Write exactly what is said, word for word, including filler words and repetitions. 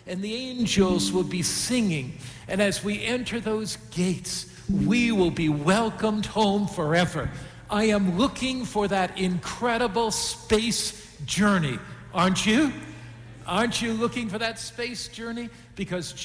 and the angels will be singing. And as we enter those gates, we will be welcomed home forever. I am looking for that incredible space journey. Aren't you? Aren't you looking for that space journey? Because